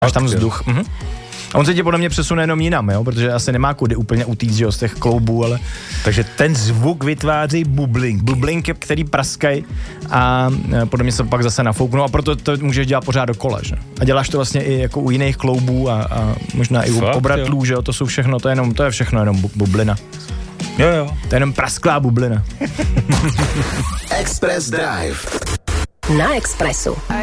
Máš tam vzduch. A on se tě podle mě přesune jenom jinam, jo? Protože asi nemá kudy úplně utíct, jo, z těch kloubů, ale... Takže ten zvuk vytváří bublinky. Bublinky, který praskají a podle mě se pak zase nafouknou a proto to můžeš dělat pořád dokola, že? A děláš to vlastně i jako u jiných kloubů a možná i u obratlů, že jo? To jsou všechno, to je všechno jenom bublina. Jo. To je jenom prasklá bublina. Express Drive. Na Expressu.